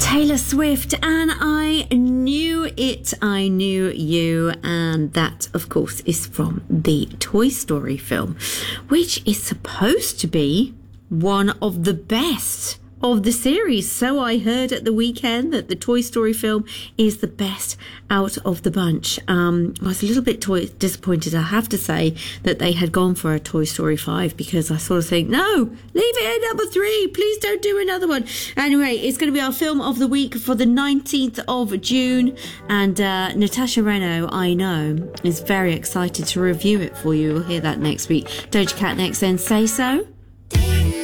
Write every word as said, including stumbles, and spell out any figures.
Taylor Swift, and I knew it, I knew you, and that, of course, is from the Toy Story film, which is supposed to be one of the best of the series. So I heard at the weekend that the Toy Story film is the best out of the bunch. Um, I was a little bit toy- disappointed, I have to say, that they had gone for a Toy Story five, because I sort of think, no, leave it at number three. Please don't do another one. Anyway, it's going to be our film of the week for the nineteenth of June. And uh, Natasha Reno, I know, is very excited to review it for you. We'll hear that next week. Doja Cat next then. Say So.